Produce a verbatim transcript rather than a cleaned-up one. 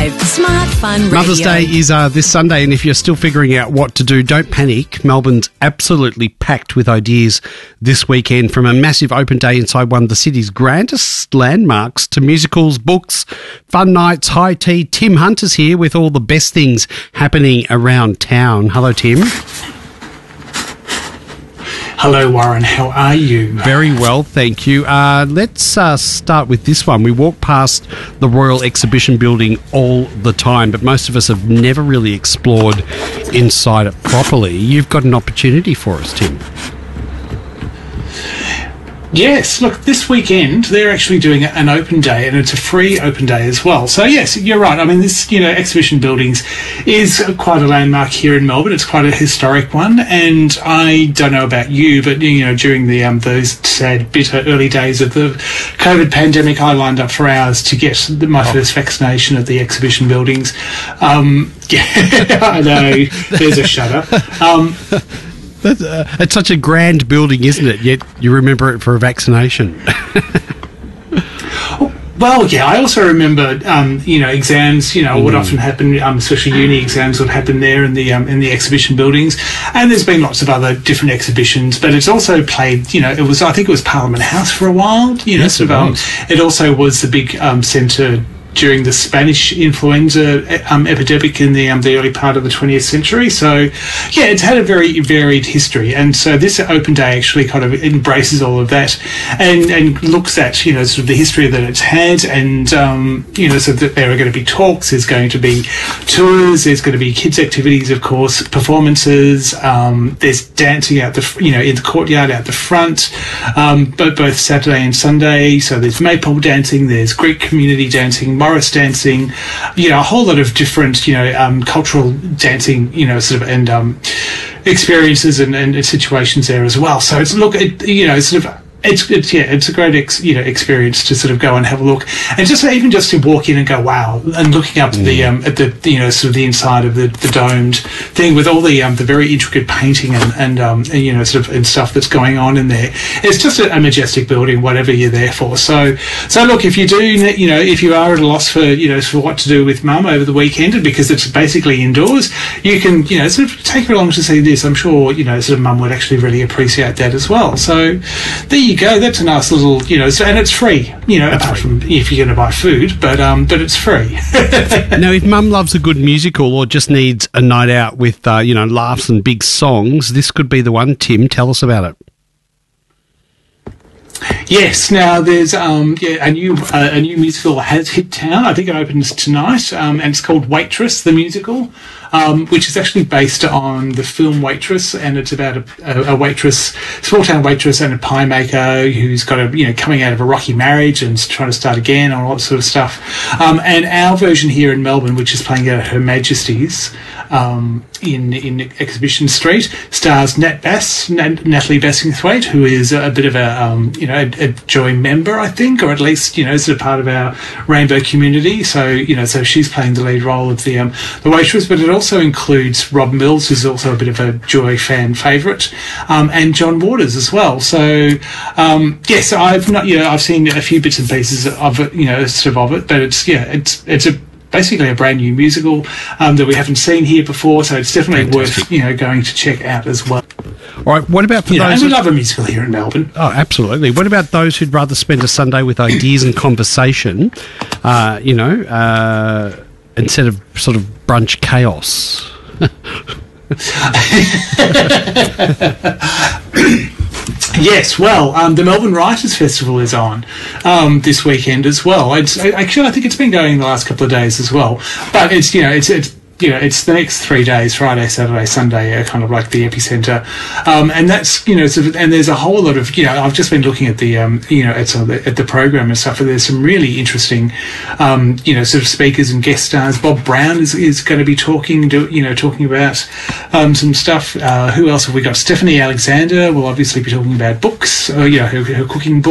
five, Smart Fun Radio. Mother's Day is uh, this Sunday, and if you're still figuring out what to do, don't panic. Melbourne's absolutely packed with ideas this weekend, from a massive open day inside one of the city's grandest landmarks to musicals, books, fun nights, high tea. Tim Hunter's here with all the best things happening around town. Hello, Tim. Hello, Warren. How are you? Very well, thank you. Uh, let's uh, start with this one. We walk past the Royal Exhibition Building all the time, but most of us have never really explored inside it properly. You've got an opportunity for us, Tim. Yes, look, this weekend they're actually doing an open day, and it's a free open day as well. So yes, you're right. I mean, this, you know, Exhibition Buildings is quite a landmark here in Melbourne. It's quite a historic one, and I don't know about you, but you know, during the um, those sad, bitter early days of the COVID pandemic, I lined up for hours to get the, my oh. first vaccination at the Exhibition Buildings. Um, yeah, I know. There's a shudder. Um, That's, uh, it's such a grand building, isn't it? Yet you remember it for a vaccination. Well, yeah, I also remember, um, you know, exams, you know, mm. would often happen, um, especially uni exams would happen there in the um, in the exhibition buildings. And there's been lots of other different exhibitions, but it's also played, you know, it was, I think it was Parliament House for a while, you know, yes, sort it, of, um, was. It also was the big um, centre during the Spanish influenza um, epidemic in the um, the early part of the twentieth century. So, yeah, it's had a very varied history. And so this open day actually kind of embraces all of that and, and looks at, you know, sort of the history that it's had. And, um, you know, so that there are going to be talks, there's going to be tours, there's going to be kids' activities, of course, performances. Um, there's dancing out the, you know, in the courtyard out the front, um, both, both Saturday and Sunday. So there's Maypole dancing, there's Greek community dancing, Morris dancing, you know, a whole lot of different, you know, um, cultural dancing, you know, sort of, and um, experiences and, and situations there as well. So it's, look, it, you know, sort of, It's, it's yeah, it's a great ex, you know experience to sort of go and have a look, and just even just to walk in and go wow, and looking up mm. the um at the you know sort of the inside of the, the domed thing with all the um the very intricate painting and and um and, you know sort of and stuff that's going on in there. It's just a, a majestic building, whatever you're there for. So so look, if you do you know if you are at a loss for you know for what to do with mum over the weekend, and because it's basically indoors, you can you know sort of take her along to see this. I'm sure you know sort of mum would actually really appreciate that as well. So there you go. That's a nice little, you know, so, and it's free, you know, That's apart free. from if you're going to buy food, but um, but it's free. Now, if mum loves a good musical or just needs a night out with, uh, you know, laughs and big songs, this could be the one. Tim, tell us about it. Yes, now there's um, yeah, a new uh, a new musical has hit town. I think it opens tonight, um, and it's called Waitress, the musical, um, which is actually based on the film Waitress, and it's about a, a, a waitress, small town waitress, and a pie maker who's got a you know coming out of a rocky marriage and trying to start again, and all that sort of stuff. Um, and our version here in Melbourne, which is playing at Her Majesty's um, in in Exhibition Street, stars Nat Bass, Nat, Natalie Bassingthwaite, who is a, a bit of a um, you know. A, a Joy member, I think, or at least you know, sort of part of our rainbow community. So you know, so she's playing the lead role of the um, the waitress, but it also includes Rob Mills, who's also a bit of a Joy fan favourite, um, and John Waters as well. So um, yes, I've not you know I've seen a few bits and pieces of it, you know, sort of of it, but it's yeah, it's it's a basically a brand new musical um, that we haven't seen here before, so it's definitely Fantastic. worth you know going to check out as well. All right, what about for you those... know, and we love a musical here in Melbourne. Oh, absolutely. What about those who'd rather spend a Sunday with ideas and conversation, uh, you know, uh, instead of sort of brunch chaos? Yes, well, um, the Melbourne Writers' Festival is on um, this weekend as well. It's actually, I think it's been going the last couple of days as well. But it's, you know, it's it's you know, it's the next three days, Friday, Saturday, Sunday, are kind of like the epicenter. Um, and that's, you know, sort of, and there's a whole lot of, you know, I've just been looking at the, um, you know, at, uh, at the program and stuff, and there's some really interesting, um, you know, sort of speakers and guest stars. Bob Brown is, is going to be talking, do, you know, talking about um, some stuff. Uh, who else have we got? Stephanie Alexander will obviously be talking about books, uh, you know, her, her cooking book.